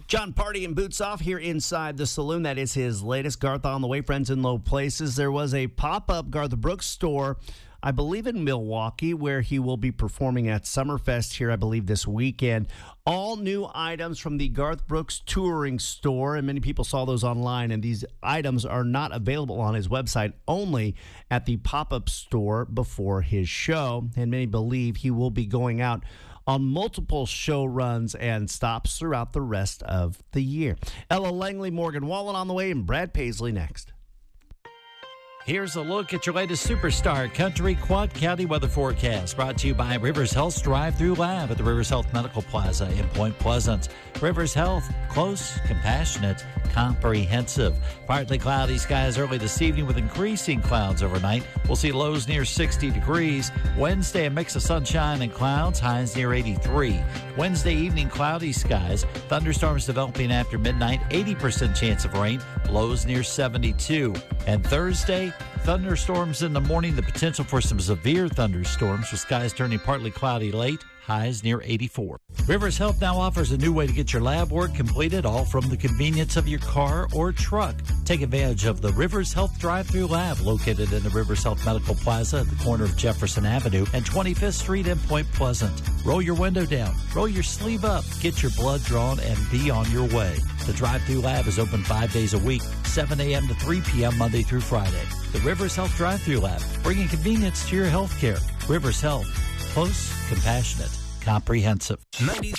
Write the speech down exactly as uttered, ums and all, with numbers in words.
John Party and Boots Off here inside the saloon. That is his latest. Garth on the way, Friends in Low Places. There was a pop-up Garth Brooks store, I believe in Milwaukee, where he will be performing at Summerfest here, I believe, this weekend. All new items from the Garth Brooks touring store, and many people saw those online, and these items are not available on his website, only at the pop-up store before his show, and many believe he will be going out on multiple show runs and stops throughout the rest of the year. Ella Langley, Morgan Wallen on the way, and Brad Paisley next. Here's a look at your latest Superstar Country Quad County weather forecast, brought to you by Rivers Health's Drive-Thru Lab at the Rivers Health Medical Plaza in Point Pleasant. Rivers Health, close, compassionate, comprehensive. Partly cloudy skies early this evening with increasing clouds overnight. We'll see lows near sixty degrees. Wednesday, a mix of sunshine and clouds, highs near eighty-three. Wednesday evening, cloudy skies. Thunderstorms developing after midnight, eighty percent chance of rain, lows near seventy-two. And Thursday, thunderstorms in the morning, the potential for some severe thunderstorms with skies turning partly cloudy late, highs near eighty-four. Rivers Health now offers a new way to get your lab work completed, all from the convenience of your car or truck. Take advantage of the Rivers Health Drive-Thru Lab located in the Rivers Health Medical Plaza at the corner of Jefferson Avenue and twenty-fifth Street in Point Pleasant. Roll your window down, roll your sleeve up, get your blood drawn, and be on your way. The Drive-Thru Lab is open five days a week, seven a.m. to three p.m. Monday through Friday. The Rivers Health Drive-Thru Lab, bringing convenience to your health care. Rivers Health, close, compassionate, comprehensive.